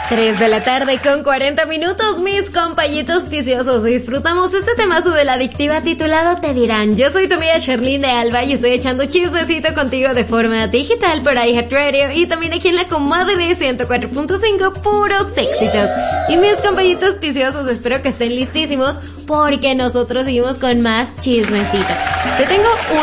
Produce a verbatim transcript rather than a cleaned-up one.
tres de la tarde con cuarenta minutos, mis compañitos viciosos. Disfrutamos este temazo de la adictiva titulado Te Dirán. Yo soy tu amiga Sherlyn de Alba y estoy echando chismecito contigo de forma digital por iHeartRadio y también aquí en la comadre de ciento cuatro punto cinco, puros éxitos. Y mis compañitos viciosos, espero que estén listísimos porque nosotros seguimos con más chismecito. Te tengo un